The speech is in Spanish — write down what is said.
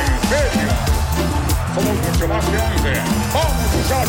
misterio. Somos mucho más que 11. ¡Vamos a usar